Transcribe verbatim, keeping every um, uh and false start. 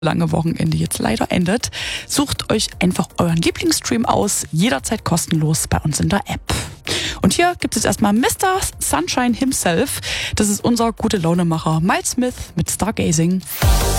lange Wochenende jetzt leider endet, sucht euch einfach euren Lieblingsstream aus, jederzeit kostenlos bei uns in der App. Und hier gibt es erstmal Mister Sunshine himself. Das ist unser gute Launemacher Miles Smith mit Stargazing.